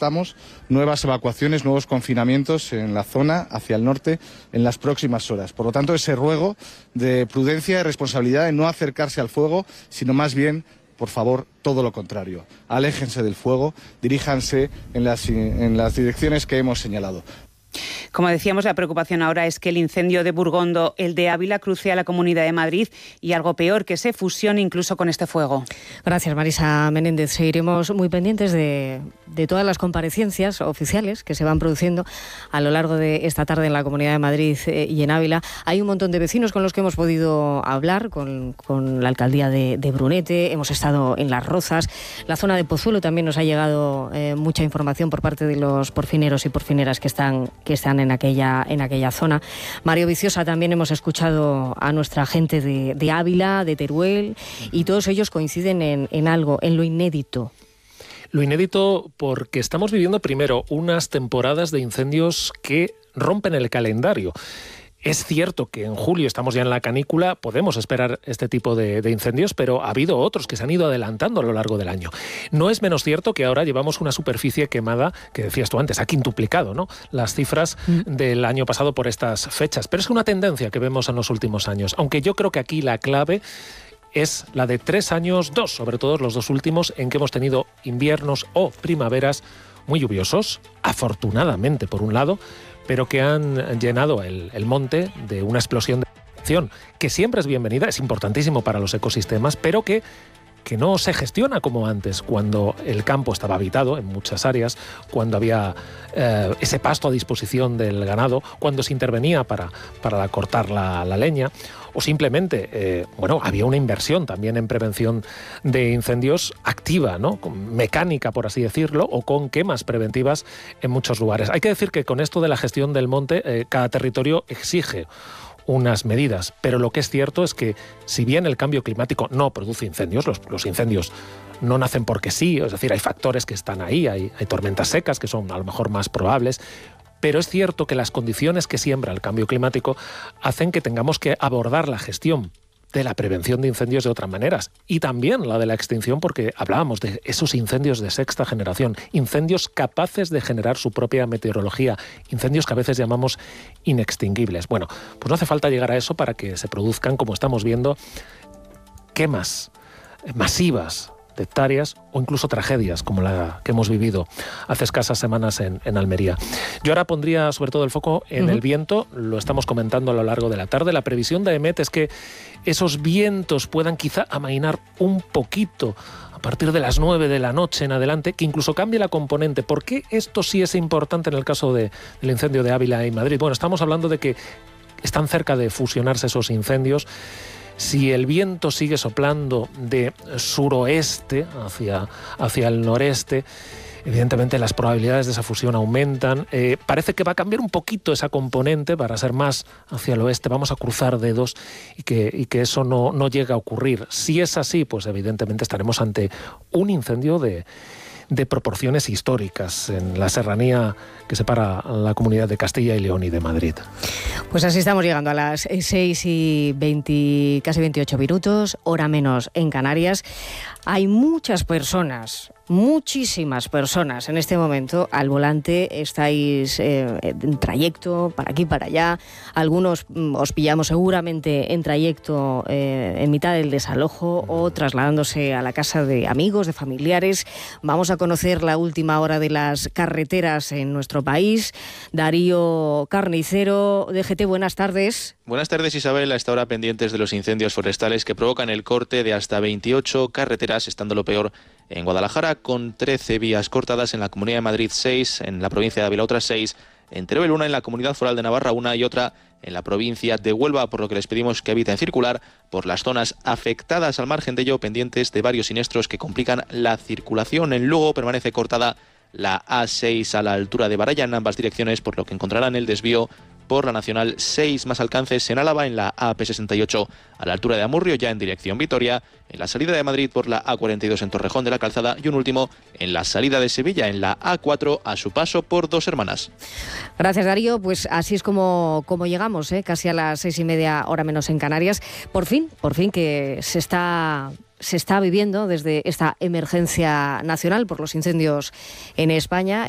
descartamos nuevas evacuaciones, nuevos confinamientos en la zona hacia el norte en las próximas horas. Por lo tanto, ese ruego de prudencia y responsabilidad de no acercarse al fuego, sino más bien, por favor, todo lo contrario. Aléjense del fuego, diríjanse en las direcciones que hemos señalado. Como decíamos, la preocupación ahora es que el incendio de Burgondo, el de Ávila, cruce a la Comunidad de Madrid y algo peor, que se fusione incluso con este fuego. Gracias, Marisa Menéndez. Seguiremos muy pendientes de todas las comparecencias oficiales que se van produciendo a lo largo de esta tarde en la Comunidad de Madrid y en Ávila. Hay un montón de vecinos con los que hemos podido hablar, con la alcaldía de Brunete, hemos estado en Las Rozas, la zona de Pozuelo también nos ha llegado mucha información por parte de los porfineros y porfineras que están en aquella zona. Mario Viciosa, también hemos escuchado a nuestra gente de Ávila, de Teruel, y todos ellos coinciden en algo, en lo inédito. Lo inédito porque estamos viviendo primero unas temporadas de incendios que rompen el calendario. Es cierto que en julio estamos ya en la canícula, podemos esperar este tipo de incendios, pero ha habido otros que se han ido adelantando a lo largo del año. No es menos cierto que ahora llevamos una superficie quemada, que decías tú antes, ha quintuplicado, ¿no?, las cifras del año pasado por estas fechas. Pero es una tendencia que vemos en los últimos años, aunque yo creo que aquí la clave es la de 3 años, sobre todo los 2 últimos, en que hemos tenido inviernos o primaveras muy lluviosos, afortunadamente por un lado, pero que han llenado el monte de una explosión de vegetación, que siempre es bienvenida, es importantísimo para los ecosistemas, pero que no se gestiona como antes, cuando el campo estaba habitado en muchas áreas, cuando había ese pasto a disposición del ganado, cuando se intervenía para cortar la leña, o simplemente, había una inversión también en prevención de incendios activa, ¿no?, mecánica, por así decirlo, o con quemas preventivas en muchos lugares. Hay que decir que con esto de la gestión del monte, cada territorio exige unas medidas, pero lo que es cierto es que si bien el cambio climático no produce incendios, los incendios no nacen porque sí, es decir, hay factores que están ahí, hay tormentas secas que son a lo mejor más probables, pero es cierto que las condiciones que siembra el cambio climático hacen que tengamos que abordar la gestión de la prevención de incendios de otras maneras, y también la de la extinción, porque hablábamos de esos incendios de sexta generación, incendios capaces de generar su propia meteorología, incendios que a veces llamamos inextinguibles. Bueno, pues no hace falta llegar a eso para que se produzcan, como estamos viendo, quemas masivas de hectáreas o incluso tragedias como la que hemos vivido hace escasas semanas en Almería. Yo ahora pondría sobre todo el foco en el viento, lo estamos comentando a lo largo de la tarde. La previsión de AEMET es que esos vientos puedan quizá amainar un poquito a partir de las 9 de la noche en adelante, que incluso cambie la componente. ¿Por qué esto sí es importante en el caso del incendio de Ávila y Madrid? Bueno, estamos hablando de que están cerca de fusionarse esos incendios. Si el viento sigue soplando de suroeste hacia el noreste, evidentemente las probabilidades de esa fusión aumentan. Parece que va a cambiar un poquito esa componente para ser más hacia el oeste. Vamos a cruzar dedos y que eso no llegue a ocurrir. Si es así, pues evidentemente estaremos ante un incendio de proporciones históricas en la serranía que separa la comunidad de Castilla y León y de Madrid. Pues así estamos llegando a las 6:20, casi 28 minutos, hora menos en Canarias. Hay muchas personas, muchísimas personas en este momento al volante. Estáis en trayecto para aquí, para allá. Algunos os pillamos seguramente en trayecto en mitad del desalojo o trasladándose a la casa de amigos, de familiares. Vamos a conocer la última hora de las carreteras en nuestro país. Darío Carnicero, DGT, buenas tardes. Buenas tardes, Isabel. A esta hora pendientes de los incendios forestales que provocan el corte de hasta 28 carreteras, estando lo peor en Guadalajara, con 13 vías cortadas, en la Comunidad de Madrid 6, en la provincia de Ávila otras 6, en Teruel una, en la Comunidad Foral de Navarra una y otra en la provincia de Huelva, por lo que les pedimos que eviten circular por las zonas afectadas. Al margen de ello, pendientes de varios siniestros que complican la circulación. En Lugo permanece cortada la A6 a la altura de Baralla en ambas direcciones, por lo que encontrarán el desvío por la Nacional 6, más alcances en Álava en la AP68 a la altura de Amurrio, ya en dirección Vitoria, en la salida de Madrid por la A42 en Torrejón de la Calzada y un último en la salida de Sevilla en la A4 a su paso por Dos Hermanas. Gracias, Darío. Pues así es como llegamos, casi a las 6:30, hora menos en Canarias. Por fin que se está viviendo desde esta emergencia nacional por los incendios en España,